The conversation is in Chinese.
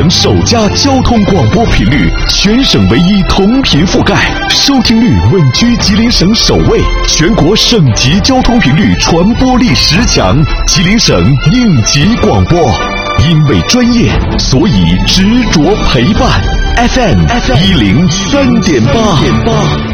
首家交通广播频率，全省唯一同频覆盖，收听率稳居吉林省首位，全国省级交通频率传播力10强，吉林省应急广播。因为专业，所以执着陪伴。FM 103.8。